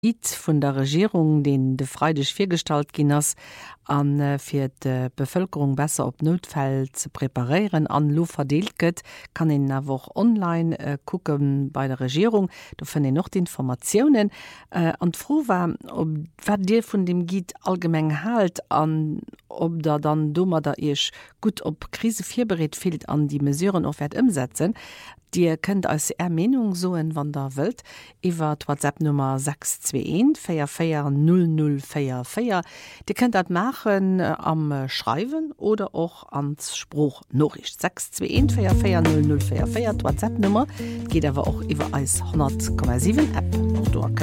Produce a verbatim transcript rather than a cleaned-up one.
Lied von der Regierung, den de Freitag viergestalt ginnners an äh, fir de Bevölkerung besser op Notfall zu präparieren an lo verdeelt gëtt, kann en na woch online äh, gucken bei der Regierung. Da fan noch die Informationen äh, an froh war ob wat dir von dem Giet allgemeng halt an ob da dann dummer da ich gut op Krise vier berät fehlt an die mesureuren of umsetzen. Dir könnt als Ermenung soen wann der wölt iwwer WhatsApp Nummer sechs zwei eins vier vier null null vier vier. Dir könnt dat machen äh, am äh, Schreiben oder auch ans Spruch Nachricht sechs zwei eins vier vier null null vier vier WhatsApp Nummer geht aber auch iwwer als hundert Komma sieben App.